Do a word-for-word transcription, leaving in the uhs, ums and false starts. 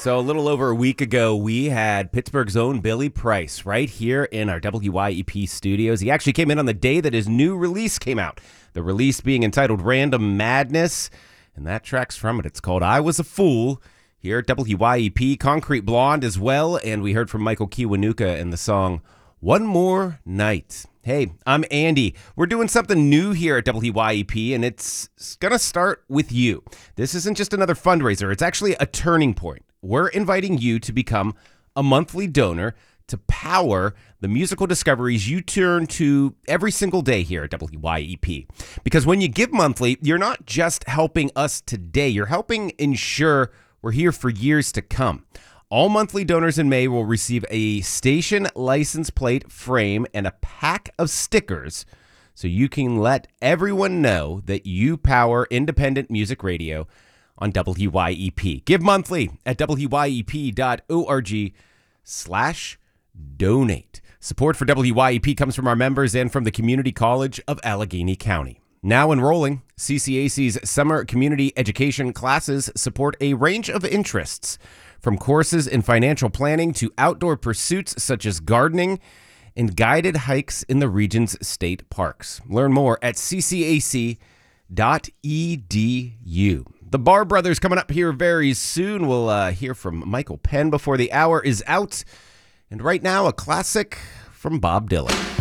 So a little over a week ago, we had Pittsburgh's own Billy Price right here in our W Y E P studios. He actually came in on the day that his new release came out. The release being entitled Random Madness, and that track's from it. It's called I Was a Fool. Here at W Y E P, Concrete Blonde as well, and we heard from Michael Kiwanuka in the song One More Night. Hey, I'm Andy. We're doing something new here at W Y E P, and it's going to start with you. This isn't just another fundraiser. It's actually a turning point. We're inviting you to become a monthly donor to power the musical discoveries you turn to every single day here at W Y E P. Because when you give monthly, you're not just helping us today. You're helping ensure we're here for years to come. All monthly donors in May will receive a station license plate frame and a pack of stickers so you can let everyone know that you power independent music radio on W Y E P. Give monthly at W Y E P dot org slash donate. Support for W Y E P comes from our members and from the Community College of Allegheny County. Now enrolling, C C A C's summer community education classes support a range of interests, from courses in financial planning to outdoor pursuits such as gardening and guided hikes in the region's state parks. Learn more at C C A C dot E D U. The Barr Brothers coming up here very soon. We'll uh, hear from Michael Penn before the hour is out. And right now, a classic from Bob Dylan.